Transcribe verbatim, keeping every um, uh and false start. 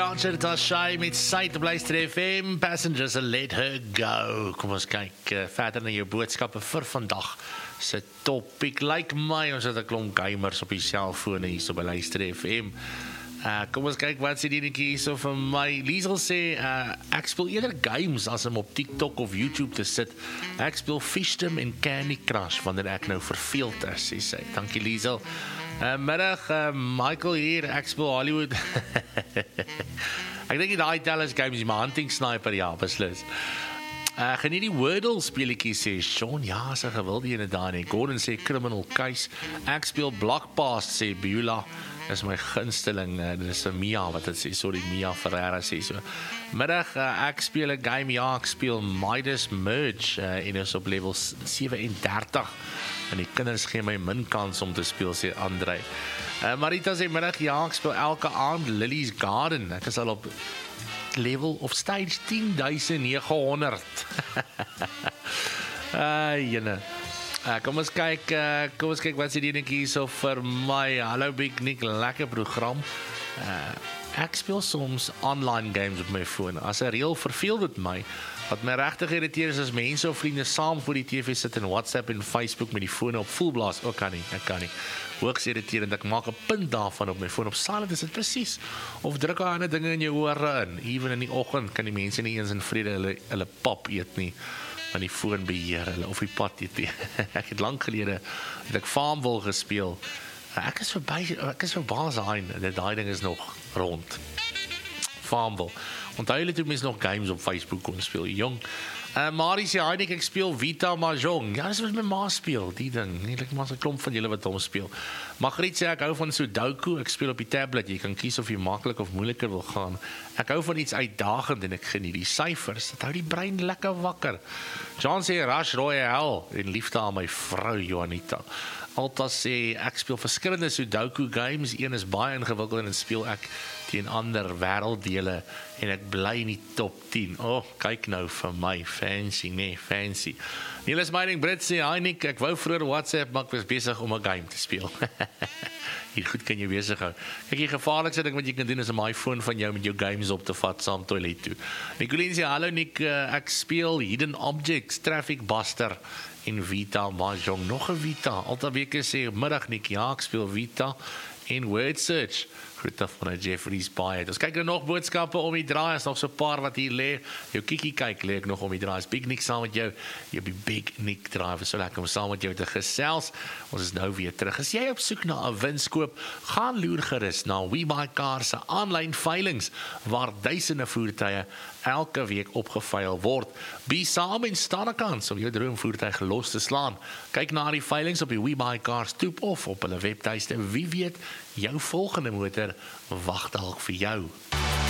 Boucher, dit was Shy met Syt op Luister F M, Passengers Let Her Go. Kom ons kyk uh, verder na jou boodskappe vir vandag. Se topic, like my, ons het 'n klomp gamers op die selfone hier so by Luister F M. Uh, kom ons kyk wat sê die netjie so vir my. Liesel sê, uh, ek speel eerder games as om op TikTok of YouTube te sit. Ek speel Fishdom en Candy Crush wanneer ek nou verveeld is, sê sy. Dankie Liesel. Uh, middag, uh, Michael hier, ek speel Hollywood. Ek dink die daai Dallas games, die my hunting sniper, ja, beslis. Uh, geniet die Wordle speletjie, sê Sean, ja, is 'n gewilde ene daar nie. Gordon sê Criminal Case. Ek speel Block Past, sê Beulah. Dis my gunsteling, uh, dit is 'n Mia wat dit sê, sorry, Mia Ferreira sê so. Middag, uh, ek speel 'n game, ja, ek speel Midas Merge, uh, en is op level sewe en dertig. En die kinders gee my min kans om te speel, sê André. Uh, Marita sê, middag, ja, ek speel elke aand Lily's Garden. Ek is al op level of stage tien duisend nege honderd. uh, jyne. Uh, kom ons kyk, uh, kom ons kyk wat sê die netjie so vir my. Hallo Big Nick, lekker program. Uh, ek speel soms online games op my foon. As 'n reël verveel dit my. Wat my regtig irriteer is as mense of vriende saam voor die T V sit in WhatsApp en Facebook met die fone op full blast. Ook kan nie, ek kan nie. Hoogs irriterend, ek maak 'n punt daarvan op my foon. Op silent is dit presies. Of druk al ander dinge in jou ore in. Even in die oggend kan die mense nie eens in vrede hulle, hulle pap eet nie. Van die foon beheer hulle, of die pad eet nie. Ek het lang gelede, het ek Farmville gespeel. Ek is verby, ek is verbaas daai, daai ding is nog rond. Farmville. Onthou julle toe mense nog games op Facebook kon speel, jong. Uh, Marie sê, Heinik, ek speel Vita Mahjong. Ja, dis wat my ma speel, die ding. Ek maar so 'n klomp van julle wat hom speel. Margriet sê, ek hou van Sudoku, ek speel op die tablet. Jy kan kies of jy maklik of moeiliker wil gaan. Ek hou van iets uitdagend en ek geniet die syfers. Dit hou die brein lekker wakker. John sê, Rush Royale en liefde aan my vrou Johanita. Alta sê, ek speel verskillende Sudoku games. Een is baie ingewikkeld en dan speel ek teen ander wêrelddele en ek bly in die top tien. Oh, kyk nou vir my, fancy, nee, fancy. Niels Meining, Brit sê, hi Nick, ek wou vroeër WhatsApp, maar ek was besig om 'n game te speel. Hier goed kan jy besig hou. Kyk, die gevaarlikste ding wat jy kan doen is om my iPhone van jou met jou games op te vat saam toilet toe. Nicolien sê, hallo Nick, uh, ek speel Hidden Objects, Traffic Buster en Vita Mahjong. Nog 'n Vita. Altyd weke sê, middag Nick, ja, ek speel Vita en Word Search. Groete van Jeffrey's Baie. Ons kyk nou nog boodskappe om die draai, is nog so 'n paar wat hier lê. Jou kiekie kyk, lê ek nog om die draai. Is Big Nick saam met jou? Jy op die Big Nick draai, so lekker om saam met jou te gesels. Ons is nou weer terug. As jy op soek na 'n winskoop, gaan loer gerus na WeBuyCars se aanlyn veilings waar duisende voertuie elke week opgeveil word. Be saam en staan 'n kans om jou droomvoertuig los te slaan. Kyk na die veilings op die WeBuyCars toep of op hulle webtuiste. Wie weet, jou volgende motor wag dalk vir jou.